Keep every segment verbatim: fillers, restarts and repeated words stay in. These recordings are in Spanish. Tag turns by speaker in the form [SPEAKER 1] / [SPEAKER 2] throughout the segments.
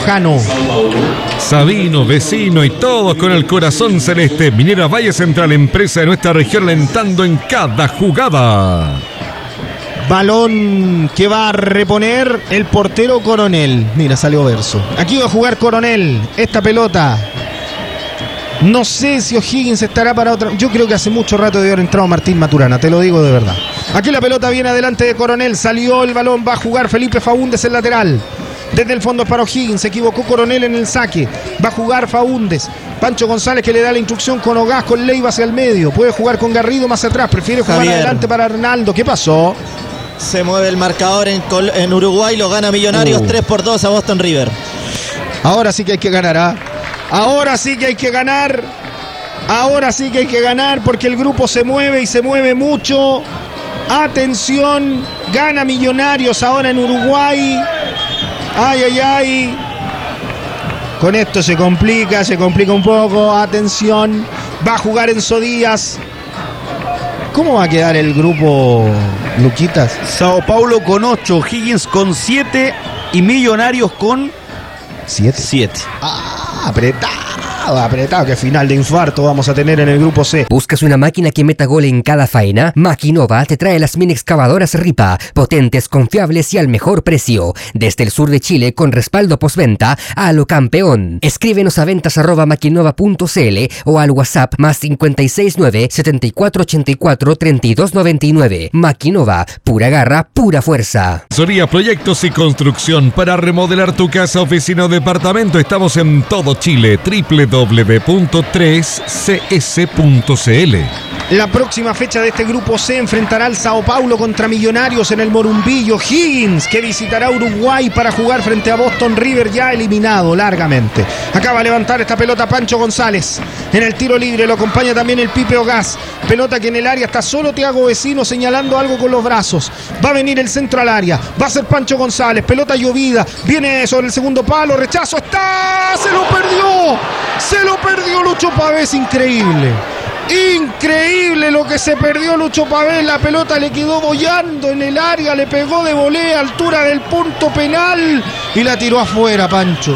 [SPEAKER 1] Jano.
[SPEAKER 2] Sabino, vecino y todos con el corazón celeste. Minera Valle Central, empresa de nuestra región, alentando en cada jugada.
[SPEAKER 1] Balón que va a reponer el portero Coronel. Mira, salió Verso. Aquí va a jugar Coronel. Esta pelota. No sé si O'Higgins estará para otra. Yo creo que hace mucho rato debe haber entrado Martín Maturana, te lo digo de verdad. Aquí la pelota viene adelante de Coronel. Salió el balón, va a jugar Felipe Faúndez el lateral. Desde el fondo para O'Higgins, se equivocó Coronel en el saque. Va a jugar Faúndez. Pancho González que le da la instrucción con Ogaz, con Leiva hacia el medio. Puede jugar con Garrido más atrás. Prefiere jugar Javier. Adelante para Arnaldo. ¿Qué pasó?
[SPEAKER 3] Se mueve el marcador en, Col- en Uruguay. Lo gana Millonarios uh. tres por dos a Boston River.
[SPEAKER 1] Ahora sí que hay que ganar, ¿ah? ¿eh? Ahora sí que hay que ganar. Ahora sí que hay que ganar porque el grupo se mueve y se mueve mucho. Atención. Gana Millonarios ahora en Uruguay. Ay, ay, ay. Con esto se complica, se complica un poco. Atención. Va a jugar Enzo Díaz. ¿Cómo va a quedar el grupo, Luquitas?
[SPEAKER 4] Sao Paulo con ocho, Higgins con siete y Millonarios con
[SPEAKER 1] siete.
[SPEAKER 4] siete.
[SPEAKER 1] Ah, apretado, apretado. Qué final de infarto vamos a tener en el grupo C.
[SPEAKER 5] ¿Buscas una máquina que meta gol en cada faena? Maquinova te trae las mini excavadoras Ripa, potentes, confiables y al mejor precio. Desde el sur de Chile con respaldo postventa a lo campeón. Escríbenos a ventas arroba maquinova punto cl o al WhatsApp más cincuenta y seis nueve, setenta y cuatro ochenta y cuatro, treinta y dos noventa y nueve. Maquinova, pura garra, pura fuerza.
[SPEAKER 2] Soría Proyectos y Construcción para remodelar tu casa, oficina o departamento. Estamos en todo Chile. doble u doble u doble u punto tres c s punto c l.
[SPEAKER 1] La próxima fecha de este grupo C enfrentará al Sao Paulo contra Millonarios en el Morumbillo. Higgins que visitará Uruguay para jugar frente a Boston River, ya eliminado largamente. Acaba de levantar esta pelota Pancho González. En el tiro libre lo acompaña también el Pipe Ogaz. Pelota que en el área está solo Thiago Vecino señalando algo con los brazos. Va a venir el centro al área. Va a ser Pancho González. Pelota llovida. Viene sobre el segundo palo. Rechazo. ¡Está! ¡Se lo perdió! ¡Se lo perdió Lucho Pavés! Increíble. Increíble lo que se perdió Lucho Pavés. La pelota le quedó boyando en el área. Le pegó de volea a altura del punto penal y la tiró afuera, Pancho.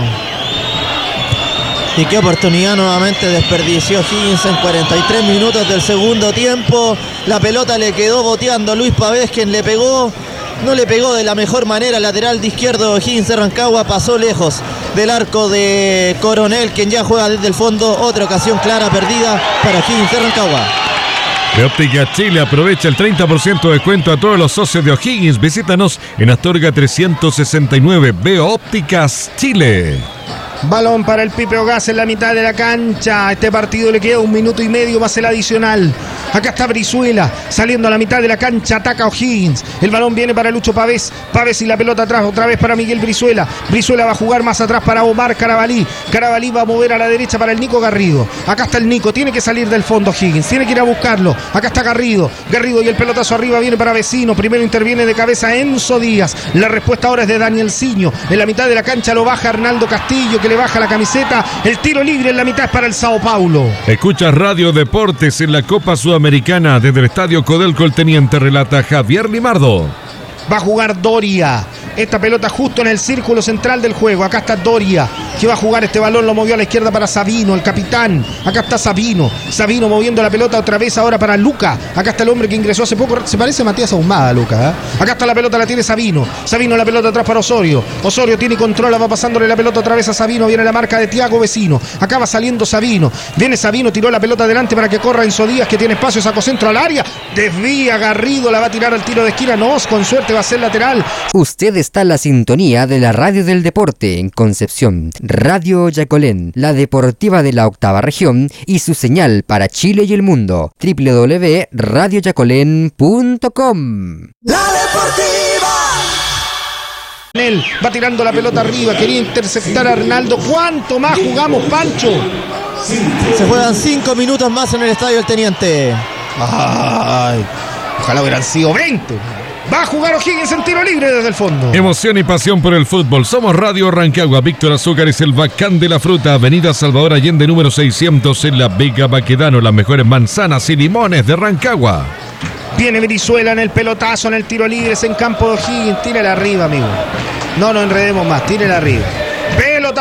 [SPEAKER 3] Y qué oportunidad nuevamente desperdició Higgins en cuarenta y tres minutos del segundo tiempo. La pelota le quedó boteando a Luis Pavés, quien le pegó. No le pegó de la mejor manera. Lateral de izquierdo Higgins de Rancagua pasó lejos del arco de Coronel, quien ya juega desde el fondo. Otra ocasión clara perdida para Higgins de Rancagua.
[SPEAKER 2] De Óptica Chile aprovecha el treinta por ciento de descuento a todos los socios de O'Higgins. Visítanos en Astorga trescientos sesenta y nueve. Veo Ópticas Chile.
[SPEAKER 1] Balón para el Pipe Ogaz en la mitad de la cancha. A este partido le queda un minuto y medio más el adicional. Acá está Brizuela saliendo a la mitad de la cancha. Ataca O'Higgins. El balón viene para Lucho Pavés. Pavés y la pelota atrás otra vez para Miguel Brizuela. Brizuela va a jugar más atrás para Omar Carabalí. Carabalí va a mover a la derecha para el Nico Garrido. Acá está el Nico. Tiene que salir del fondo O'Higgins. Tiene que ir a buscarlo. Acá está Garrido. Garrido y el pelotazo arriba viene para Vecino. Primero interviene de cabeza Enzo Díaz. La respuesta ahora es de Daniel Ciño. En la mitad de la cancha lo baja Arnaldo Castillo, que le baja la camiseta. El tiro libre en la mitad es para el Sao Paulo.
[SPEAKER 2] Escucha Radio Deportes en la Copa Sudamericana desde el Estadio Codelco. El teniente relata Javier Limardo.
[SPEAKER 1] Va a jugar Doria. Esta pelota justo en el círculo central del juego. Acá está Doria, que va a jugar este balón. Lo movió a la izquierda para Sabino, el capitán. Acá está Sabino. Sabino moviendo la pelota otra vez ahora para Luca. Acá está el hombre que ingresó hace poco. Se parece a Matías Ahumada, Luca. ¿eh? Acá está la pelota, la tiene Sabino. Sabino la pelota atrás para Osorio. Osorio tiene control, va pasándole la pelota otra vez a Sabino. Viene la marca de Thiago Vecino. Acá va saliendo Sabino. Viene Sabino, tiró la pelota adelante para que corra Enzo Díaz, que tiene espacio, sacó centro al área. Desvía Garrido, la va a tirar al tiro de esquina. No, con suerte va a ser lateral.
[SPEAKER 5] Usted está en la sintonía de la Radio del Deporte en Concepción. Radio Yacolén, la deportiva de la octava región y su señal para Chile y el mundo. doble u doble u doble u punto radio yacolén punto com.
[SPEAKER 6] La deportiva.
[SPEAKER 1] Él va tirando la pelota arriba, quería interceptar a Arnaldo. ¿Cuánto más jugamos, Pancho?
[SPEAKER 3] Se juegan cinco minutos más en el estadio El Teniente.
[SPEAKER 1] Ay, ojalá hubieran sido veinte. Va a jugar O'Higgins en tiro libre desde el fondo.
[SPEAKER 2] Emoción y pasión por el fútbol. Somos Radio Rancagua. Víctor Azúcar es el bacán de la fruta. Avenida Salvador Allende número seiscientos en La Vega Baquedano. Las mejores manzanas y limones de Rancagua.
[SPEAKER 1] Viene Brizuela en el pelotazo, en el tiro libre. Es en campo de O'Higgins. Tírala arriba, amigo. No nos enredemos más. Tírala arriba.